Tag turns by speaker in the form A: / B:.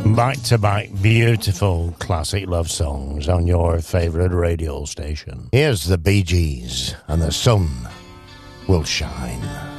A: Back to back beautiful classic love songs on your favourite radio station. Here's the Bee Gees and The Sun Will Shine.